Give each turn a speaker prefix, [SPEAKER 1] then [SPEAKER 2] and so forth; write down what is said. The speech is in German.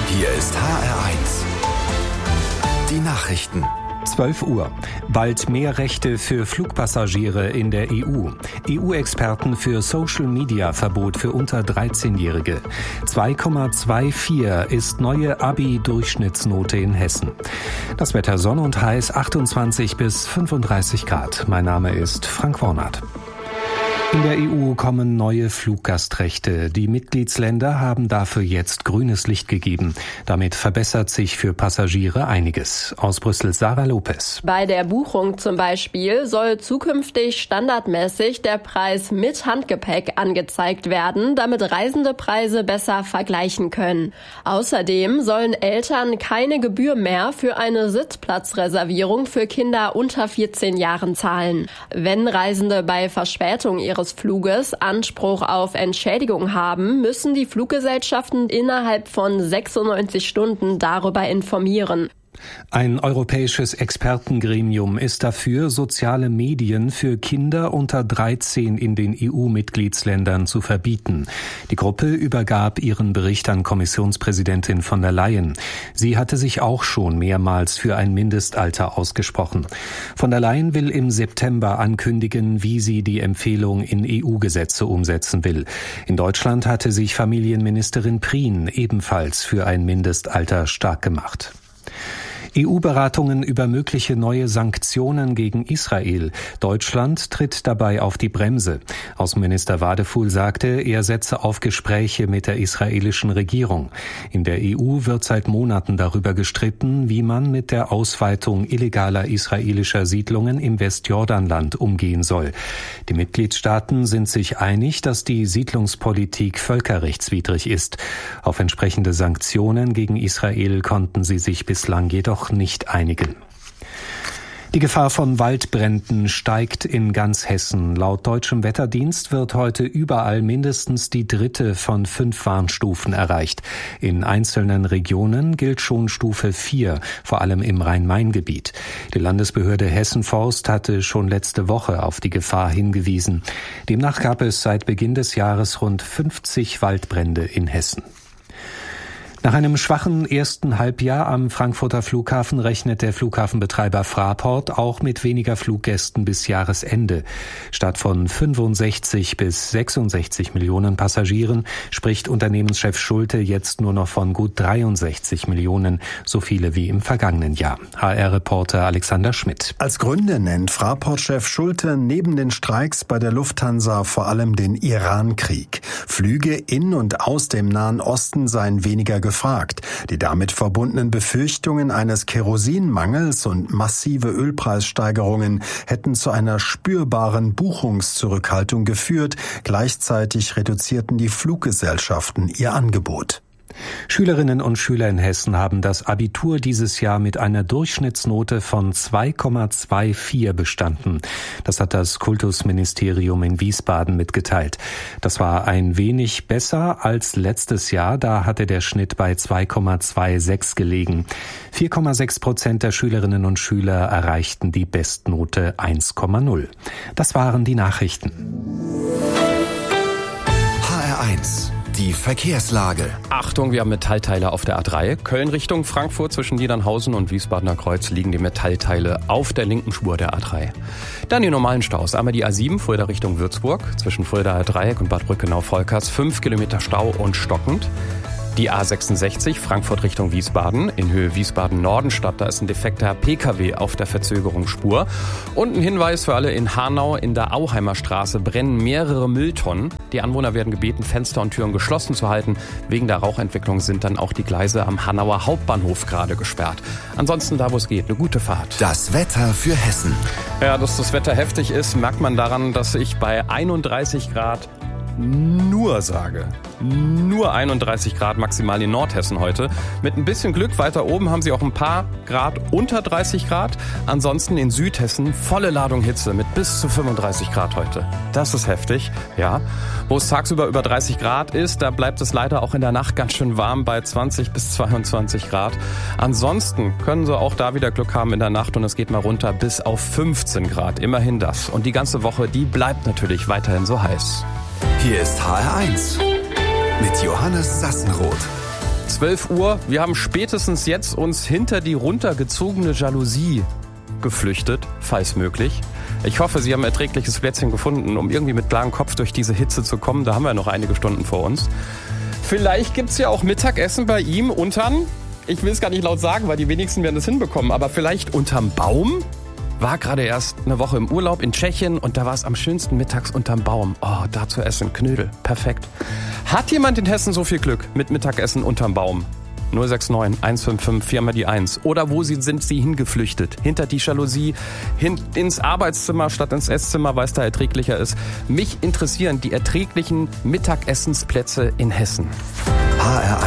[SPEAKER 1] Hier ist HR1. Die Nachrichten.
[SPEAKER 2] 12 Uhr. Bald mehr Rechte für Flugpassagiere in der EU. EU-Experten für Social-Media-Verbot für unter 13-Jährige. 2,24 ist neue Abi-Durchschnittsnote in Hessen. Das Wetter Sonne und heiß, 28 bis 35 Grad. Mein Name ist Frank Wornert. In der EU kommen neue Fluggastrechte. Die Mitgliedsländer haben dafür jetzt grünes Licht gegeben. Damit verbessert sich für Passagiere einiges. Aus Brüssel Sarah Lopez.
[SPEAKER 3] Bei der Buchung zum Beispiel soll zukünftig standardmäßig der Preis mit Handgepäck angezeigt werden, damit Reisende Preise besser vergleichen können. Außerdem sollen Eltern keine Gebühr mehr für eine Sitzplatzreservierung für Kinder unter 14 Jahren zahlen. Wenn Reisende bei Verspätung ihres Fluges Anspruch auf Entschädigung haben, müssen die Fluggesellschaften innerhalb von 96 Stunden darüber informieren.
[SPEAKER 2] Ein europäisches Expertengremium ist dafür, soziale Medien für Kinder unter 13 in den EU-Mitgliedsländern zu verbieten. Die Gruppe übergab ihren Bericht an Kommissionspräsidentin von der Leyen. Sie hatte sich auch schon mehrmals für ein Mindestalter ausgesprochen. Von der Leyen will im September ankündigen, wie sie die Empfehlung in EU-Gesetze umsetzen will. In Deutschland hatte sich Familienministerin Prien ebenfalls für ein Mindestalter stark gemacht. EU-Beratungen über mögliche neue Sanktionen gegen Israel. Deutschland tritt dabei auf die Bremse. Außenminister Wadefuhl sagte, er setze auf Gespräche mit der israelischen Regierung. In der EU wird seit Monaten darüber gestritten, wie man mit der Ausweitung illegaler israelischer Siedlungen im Westjordanland umgehen soll. Die Mitgliedstaaten sind sich einig, dass die Siedlungspolitik völkerrechtswidrig ist. Auf entsprechende Sanktionen gegen Israel konnten sie sich bislang jedoch nicht einigen. Die Gefahr von Waldbränden steigt in ganz Hessen. Laut deutschem Wetterdienst wird heute überall mindestens die 3. von 5 Warnstufen erreicht. In einzelnen Regionen gilt schon Stufe 4, vor allem im Rhein-Main-Gebiet. Die Landesbehörde Hessen-Forst hatte schon letzte Woche auf die Gefahr hingewiesen. Demnach gab es seit Beginn des Jahres rund 50 Waldbrände in Hessen. Nach einem schwachen ersten Halbjahr am Frankfurter Flughafen rechnet der Flughafenbetreiber Fraport auch mit weniger Fluggästen bis Jahresende. Statt von 65 bis 66 Millionen Passagieren spricht Unternehmenschef Schulte jetzt nur noch von gut 63 Millionen, so viele wie im vergangenen Jahr. HR-Reporter Alexander Schmidt.
[SPEAKER 4] Als Gründe nennt Fraport-Chef Schulte neben den Streiks bei der Lufthansa vor allem den Iran-Krieg. Flüge in und aus dem Nahen Osten seien weniger gefragt. Die damit verbundenen Befürchtungen eines Kerosinmangels und massive Ölpreissteigerungen hätten zu einer spürbaren Buchungszurückhaltung geführt. Gleichzeitig reduzierten die Fluggesellschaften ihr Angebot.
[SPEAKER 2] Schülerinnen und Schüler in Hessen haben das Abitur dieses Jahr mit einer Durchschnittsnote von 2,24 bestanden. Das hat das Kultusministerium in Wiesbaden mitgeteilt. Das war ein wenig besser als letztes Jahr. Da hatte der Schnitt bei 2,26 gelegen. 4,6% der Schülerinnen und Schüler erreichten die Bestnote 1,0. Das waren die Nachrichten.
[SPEAKER 1] HR1. Die Verkehrslage.
[SPEAKER 5] Achtung, wir haben Metallteile auf der A3. Köln Richtung Frankfurt zwischen Niedernhausen und Wiesbadener Kreuz liegen die Metallteile auf der linken Spur der A3. Dann die normalen Staus. Einmal die A7 Fulda Richtung Würzburg zwischen Fuldaer Dreieck und Bad Brückenau-Volkers. 5 Kilometer Stau und stockend. Die A66 Frankfurt Richtung Wiesbaden, in Höhe Wiesbaden-Nordenstadt, da ist ein defekter Pkw auf der Verzögerungsspur. Und ein Hinweis für alle: in Hanau in der Auheimer Straße brennen mehrere Mülltonnen. Die Anwohner werden gebeten, Fenster und Türen geschlossen zu halten. Wegen der Rauchentwicklung sind dann auch die Gleise am Hanauer Hauptbahnhof gerade gesperrt. Ansonsten da, wo es geht, eine gute Fahrt.
[SPEAKER 1] Das Wetter für Hessen.
[SPEAKER 5] Ja, dass das Wetter heftig ist, merkt man daran, dass ich bei 31 Grad nur 31 Grad maximal in Nordhessen heute. Mit ein bisschen Glück weiter oben haben sie auch ein paar Grad unter 30 Grad. Ansonsten in Südhessen volle Ladung Hitze mit bis zu 35 Grad heute. Das ist heftig, ja. Wo es tagsüber über 30 Grad ist, da bleibt es leider auch in der Nacht ganz schön warm bei 20 bis 22 Grad. Ansonsten können sie auch da wieder Glück haben in der Nacht und es geht mal runter bis auf 15 Grad. Immerhin das. Und die ganze Woche, die bleibt natürlich weiterhin so heiß.
[SPEAKER 1] Hier ist HR1 mit Johannes Sassenroth.
[SPEAKER 5] 12 Uhr. Wir haben spätestens jetzt uns hinter die runtergezogene Jalousie geflüchtet, falls möglich. Ich hoffe, Sie haben ein erträgliches Plätzchen gefunden, um irgendwie mit klarem Kopf durch diese Hitze zu kommen. Da haben wir noch einige Stunden vor uns. Vielleicht gibt's ja auch Mittagessen bei ihm unterm, ich will es gar nicht laut sagen, weil die wenigsten werden es hinbekommen, aber vielleicht unterm Baum? War gerade erst eine Woche im Urlaub in Tschechien und da war es am schönsten mittags unterm Baum. Oh, da zu essen, Knödel, perfekt. Hat jemand in Hessen so viel Glück mit Mittagessen unterm Baum? 069 155 4 mal die 1. Oder wo sind Sie hingeflüchtet? Hinter die Jalousie, ins Arbeitszimmer statt ins Esszimmer, weil es da erträglicher ist. Mich interessieren die erträglichen Mittagessensplätze in Hessen.
[SPEAKER 1] HR1